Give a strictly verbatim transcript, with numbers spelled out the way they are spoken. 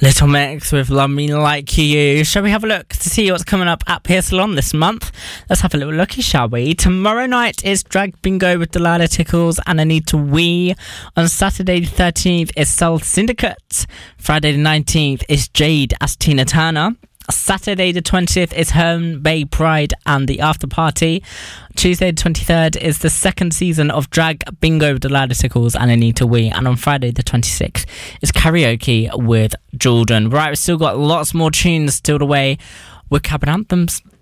Little Mix with Love Me Like You. Shall we have a look to see what's coming up at Pier Salon this month? Let's have a little looky, shall we? Tomorrow night is Drag Bingo with Delilah Tickles and Anita Wee. On Saturday the thirteenth is Soul Syndicate. Friday the nineteenth is Jade as Tina Turner. Saturday the twentieth is Herne Bay Pride and the After Party. Tuesday the twenty-third is the second season of Drag Bingo with Delilah Tickles and Anita Wee. And on Friday the twenty-sixth is Karaoke with Jordan. Right, we've still got lots more tunes still away with Cabin Anthems.